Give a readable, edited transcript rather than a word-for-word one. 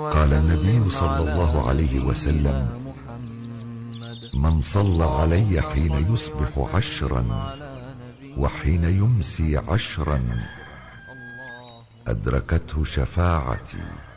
قال النبي صلى الله عليه وسلم: من صلى علي حين يصبح 10 وحين يمسي 10 أدركته شفاعتي.